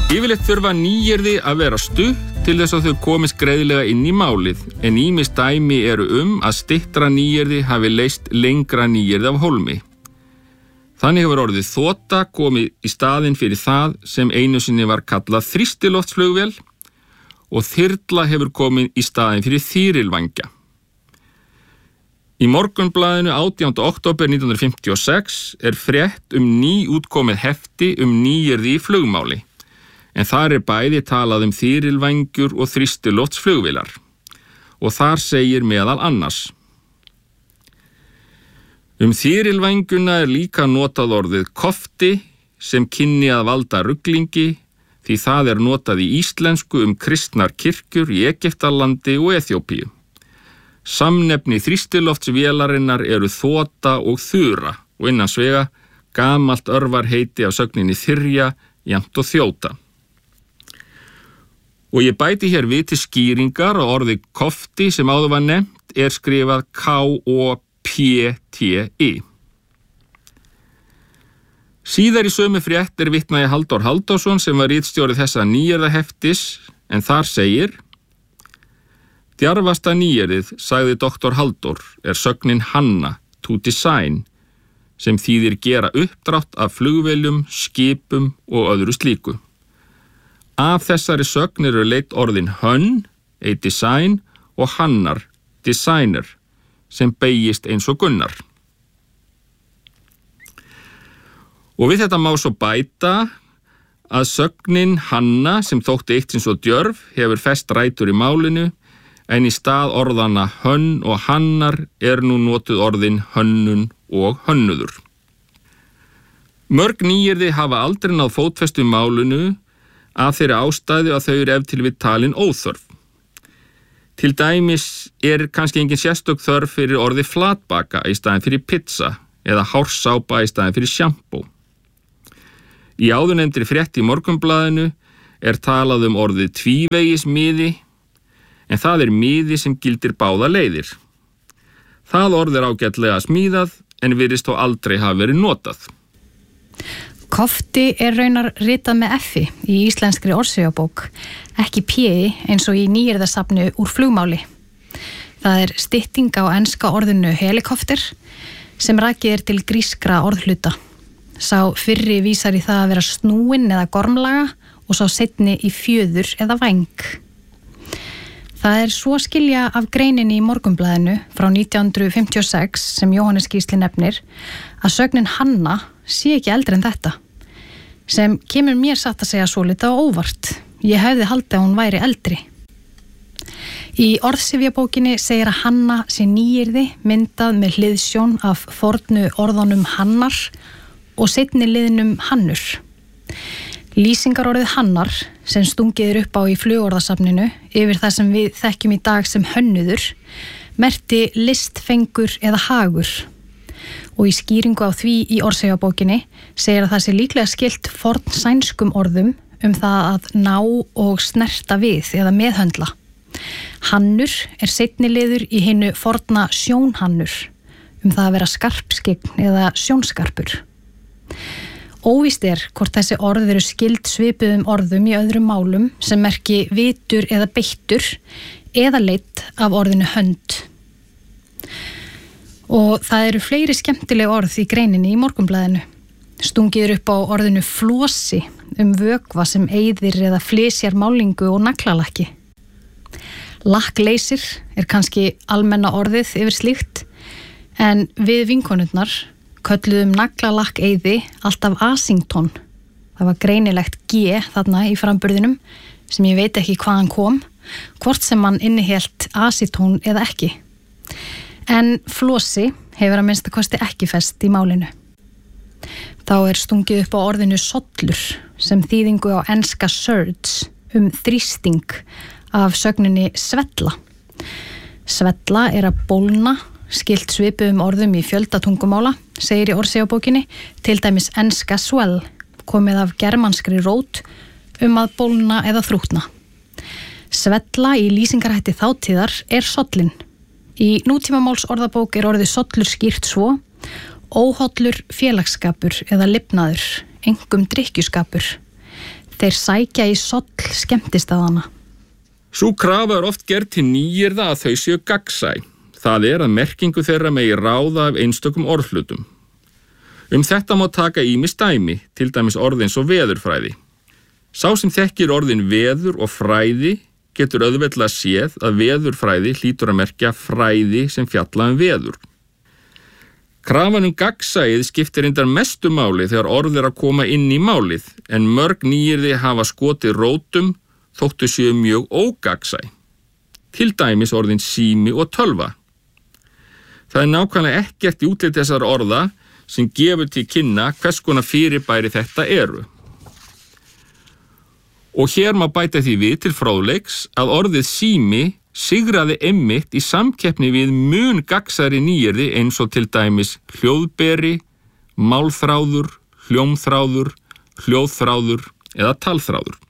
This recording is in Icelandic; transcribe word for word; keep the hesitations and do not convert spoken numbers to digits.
Yfirleitt þurfa nýyrði að vera stutt til þess að þau komist greiðlega inn í málið, en ýmis dæmi eru um að styttra nýyrði hafi leyst lengra nýyrði af hólmi. Þannig hefur orðið þota komið í staðinn fyrir það sem einu sinni var kallað þrýstiloftsflugvél og þyrla hefur komið í staðinn fyrir þýrilvængja. Í Morgunblaðinu átjánda október nítján hundruð fimmtíu og sex er frétt um nýútkomið hefti um nýyrði í flugmáli, en þar er bæði talað um þýrilvængjur og þrýstiloftsflugvélar og þar segir meðal annars: Um þýrilvængjuna er líka notað orðið kofti sem kynni að valda ruglingi því það er notað í íslensku um kristnar kirkjur í Egyptalandi og Eþjópíu. Samnefni þrýstiloftsvélarinnar eru þota og þura og innan svega gamalt örvarheiti af sögninni þyrja, jafnt og þjóta. Og ég bæti hér við til skýringar á orði kofti sem áður var nefnt er skrifað K O P T I. Síðar í sömu frétt er vitnaði Halldór Halldórsson sem var ritstjóri þessa nýyrðaheftis, en þar segir: Djarfasta nýyrðið, sagði doktor Halldór, er sögnin Hanna, to design, sem þýðir gera uppdrátt af flugvéljum, skipum og öðru slíku. Af þessari sögn eru leitt orðin hönn, a design, og hannar, designer, sem beygist eins og Gunnar. Og við þetta má svo bæta að sögnin Hanna, sem þótti eitt sinn svo djörf, hefur fest rætur í málinu, en í stað orðana hönn og hannar er nú notuð orðin hönnun og hönnuður. Mörg nýyrði hafa aldrei náð fótfestu í málinu af þeirri ástæðu að þau eru ef til við talin óþörf. Til dæmis er kannski engin sérstök þörf fyrir orði flatbaka í staðinn fyrir pizza eða hársápa í staðinn fyrir sjampó. Í áðurnefndri frétt í Morgunblaðinu er talað um orðið tvívegismiði, en það er miði sem gildir báða leiðir. Það orð er ágætlega smíðað en virðist þó aldrei hafa verið notað. Kofti er raunar ritað með F í íslenskri orðsifjabók, ekki P eins og í nýyrðasafnu úr flugmáli. Það er stytting á enska orðinu helikopter sem rakið er til grískra orðhluta. Sá fyrri vísar í það að vera snúin eða gormlaga og sá seinni í fjöður eða væng. Það er svo skilja af greininni í Morgunblaðinu frá nítján hundruð fimmtíu og sex sem Jóhannes Gísli nefnir að sögnin Hanna sé ekki eldri en þetta, sem kemur mér satt að segja svolítið á óvart. Ég hefði haldið að hún væri eldri. Í orðsifjabókinni segir að Hanna sé nýyrði myndað með hliðsjón af fornu orðunum hannar og seinni liðnum hannur. Lýsingarorðið hannar sem stungið er upp á í flugorðasafninu yfir það sem við þekkjum í dag sem hönnuður merkti listfengur eða hagur. Og í skýringu á því í orðsifjabókinni segir að það sé líklega skylt forn sænskum orðum um það að ná og snerta við eða meðhöndla. Hannur er seinni liður í hinu forna sjónhannur um það að vera skarpskygn eða sjónskarpur. Óvíst er hvort þessi orð eru skyld svipuðum orðum í öðrum málum sem merki vitur eða beittur eða leitt af orðinu hönd. Og það eru fleiri skemmtileg orð í greininni í Morgunblaðinu. Stungið er upp á orðinu flosi um vökva sem eyðir eða flysjar málingu og naglalakki. Lakkleysir er kannski almenna orðið yfir slíkt, en við vinkonurnar kölluðum naglalakk-eyði alltaf Asington. Það var greinilegt G þarna í framburðinum sem ég veit ekki hvaðan kom, hvort sem hann innihélt asitón eða ekki. En flosi hefur að minnsta kosti ekki fest í málinu. Þá er stungið upp á orðinu sollur sem þýðingu á enska surge um þrýsting af sögninni svella. Svella er að bólna, skilt svipuðum orðum í fjölda tungumála, segir í orðsifjabókinni, til dæmis enska swell, komið af germanskri rót um að bólna eða þrútna. Svella í lýsingarhætti þátíðar er sollin. Í nútímamáls orðabók er orðið sollur skýrt svo: óhollur félagsskapur eða lifnaður, einkum drykkjuskapur. Þeir sækja í soll skemmtistaðana. Sú krafa er oft gerð til nýyrða að þau séu gagnsæ. Það er að merkingu þeirra megi ráða af einstökum orðhlutum. Um þetta má taka ýmis dæmi, til dæmis orð eins og veðurfræði. Sá sem þekkir orðin veður og fræði getur auðveldlega séð að veðurfræði hlýtur að merkja fræði sem fjalla um veður. Krafan um gagnsæið skiptir reyndar mestu máli þegar orð er að koma inn í málið, en mörg nýyrði hafa skotið rótum þóttu séu mjög ógagnsæ. Til dæmis orðin sími og tölva. Það er nákvæmlega ekkert í útlit þessar orða sem gefur til kynna hvers konar fyrirbæri þetta eru. Og hér má bæta því við til fróðleiks að orðið sími sigraði einmitt í samkeppni við mun gagnsæri nýyrði eins og til dæmis hljóðberi, málþráður, hljómþráður, hljóðþráður eða talþráður.